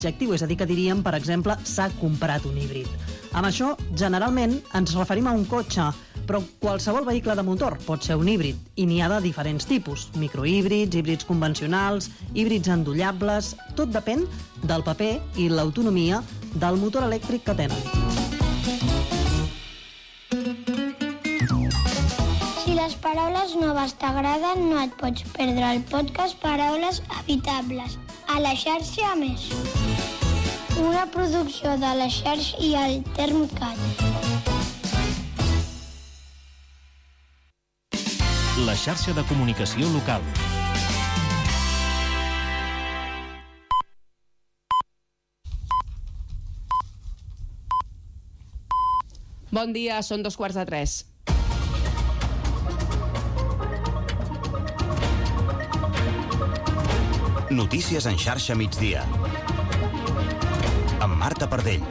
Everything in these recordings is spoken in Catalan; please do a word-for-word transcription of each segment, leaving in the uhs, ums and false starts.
Objectiu, és a dir, que diríem, per exemple, s'ha comprat un híbrid. Amb això, generalment, ens referim a un cotxe, però qualsevol vehicle de motor pot ser un híbrid, i n'hi ha de diferents tipus, microhíbrids, híbrids convencionals, híbrids endollables... Tot depèn del paper i l'autonomia del motor elèctric que tenen. Si les paraules noves t'agraden, no et pots perdre el podcast Paraules Evitables, a la xarxa Més. Una producció de la xarxa i el Termcat. La xarxa de comunicació local. Bon dia, són dos quarts de tres. Notícies en xarxa migdia. Amb Marta Pardell.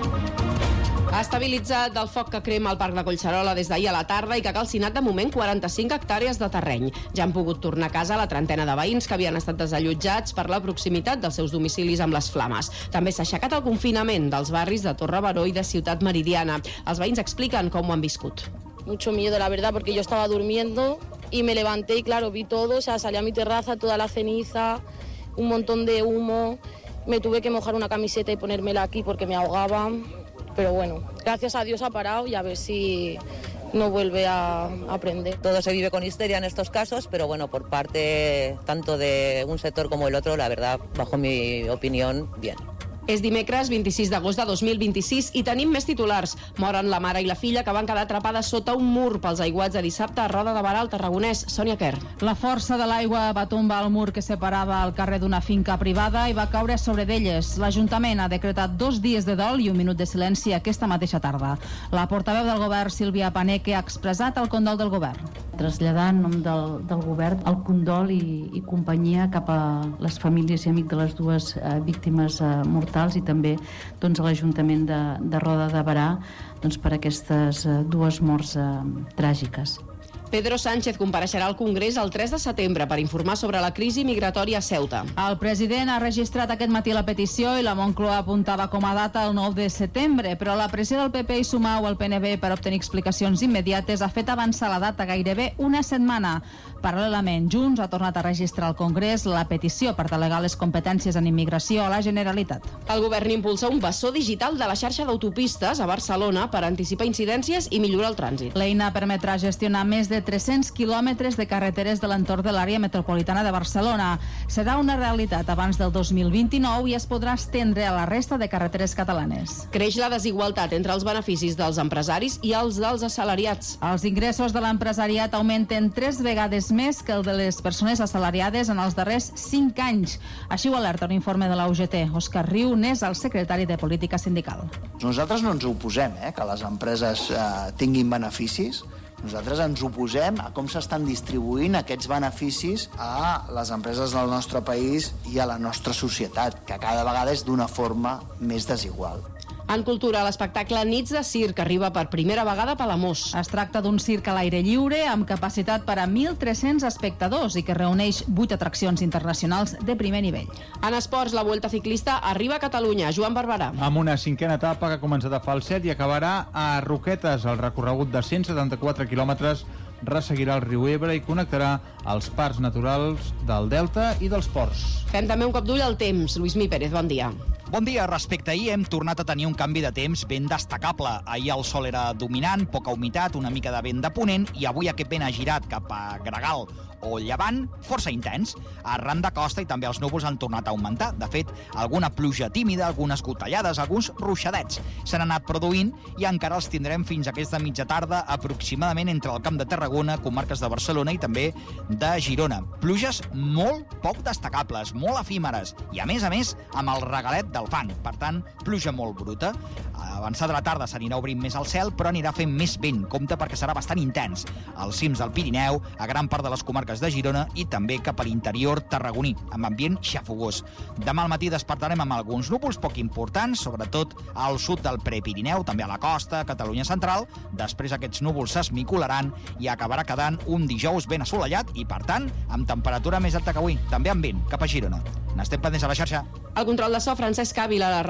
Ha estabilitzat el foc que crema al Parc de Collserola des d'ahir a la tarda i que ha calcinat de moment quaranta-cinc hectàrees de terreny. Ja han pogut tornar a casa la trentena de veïns que havien estat desallotjats per la proximitat dels seus domicilis amb les flames. També s'ha aixecat el confinament dels barris de Torre Baró i de Ciutat Meridiana. Els veïns expliquen com ho han viscut. Mucho miedo, la verdad, porque yo estaba durmiendo y me levanté y claro, vi todo, o sea, salí a mi terraza, toda la ceniza, un montón de humo. Me tuve que mojar una camiseta y ponérmela aquí porque me ahogaba. Pero bueno, gracias a Dios ha parado y a ver si no vuelve a aprender. Todo se vive con histeria en estos casos, pero bueno, por parte tanto de un sector como el otro, la verdad, bajo mi opinión, bien. És dimecres vint-i-sis d'agost de dos mil vint-i-sis i tenim més titulars. Moren la mare i la filla que van quedar atrapades sota un mur pels aiguats de dissabte a Roda de Berà, al Tarragonès. Sònia Quer. La força de l'aigua va tombar el mur que separava el carrer d'una finca privada i va caure sobre d'elles. L'Ajuntament ha decretat dos dies de dol i un minut de silenci aquesta mateixa tarda. La portaveu del govern, Sílvia Paneque, ha expressat el condol del govern. Traslladar en nom del, del govern el condol i, i companyia cap a les famílies i amics de les dues eh, víctimes eh, mortals i també doncs, a l'Ajuntament de, de Roda de Berà doncs, per aquestes eh, dues morts eh, tràgiques. Pedro Sánchez compareixerà al Congrés el tres de setembre per informar sobre la crisi migratòria a Ceuta. El president ha registrat aquest matí la petició i la Moncloa apuntava com a data el nou de setembre, però la pressió del P P i Sumau al P N B per obtenir explicacions immediates ha fet avançar la data gairebé una setmana. Paral·lelament, Junts ha tornat a registrar al Congrés la petició per delegar les competències en immigració a la Generalitat. El govern impulsa un bessó digital de la xarxa d'autopistes a Barcelona per anticipar incidències i millorar el trànsit. L'eina permetrà gestionar més de tres-cents quilòmetres de carreteres de l'entorn de l'àrea metropolitana de Barcelona. Serà una realitat abans del dos mil vint-i-nou i es podrà estendre a la resta de carreteres catalanes. Creix la desigualtat entre els beneficis dels empresaris i els dels assalariats. Els ingressos de l'empresariat augmenten tres vegades més que el de les persones assalariades en els darrers cinc anys. Així ho alerta un informe de la U G T. Òscar Riu n'és el secretari de Política Sindical. Nosaltres no ens oposem eh, que les empreses eh, tinguin beneficis. Nosaltres ens oposem a com s'estan distribuint aquests beneficis a les empreses del nostre país i a la nostra societat, que cada vegada és d'una forma més desigual. En cultura, l'espectacle Nits de Circ arriba per primera vegada a Palamós. Es tracta d'un circ a l'aire lliure amb capacitat per a mil tres-cents espectadors i que reuneix vuit atraccions internacionals de primer nivell. En esports, la Vuelta Ciclista arriba a Catalunya. Joan Barberà. Amb una cinquena etapa que ha començat a Falset i acabarà a Roquetes. El recorregut de cent setanta-quatre quilòmetres resseguirà el riu Ebre i connectarà els parcs naturals del Delta i dels ports. Fem també un cop d'ull al temps. Lluís Mi Pérez, bon dia. Bon dia. Respecte a ahir hem tornat a tenir un canvi de temps ben destacable. Ahir el sol era dominant, poca humitat, una mica de vent de ponent i avui aquest vent ha girat cap a Gregal o Llevant, força intens. Arran de costa i també els núvols han tornat a augmentar. De fet, alguna pluja tímida, algunes gotellades, alguns ruixadets s'han anat produint i encara els tindrem fins a aquesta mitja tarda aproximadament entre el Camp de Tarragona, comarques de Barcelona i també de Girona. Pluges molt poc destacables, molt efímeres i a més a més amb el regalet del fang. Per tant, pluja molt bruta. A avançar de la tarda s'anirà obrint més el cel, però anirà fent més vent. Compte perquè serà bastant intens. Als cims del Pirineu, a gran part de les comarques de Girona i també cap a l'interior tarragoní, amb ambient xafogós. Demà al matí despertarem amb alguns núvols poc importants, sobretot al sud del Prepirineu, també a la costa, a Catalunya central. Després aquests núvols s'esmicolaran i acabarà quedant un dijous ben assolellat i, per tant, amb temperatura més alta que avui, també amb vent, cap a Girona. N'estem pendents a la xarxa. El control de so, Francesc Ávila, la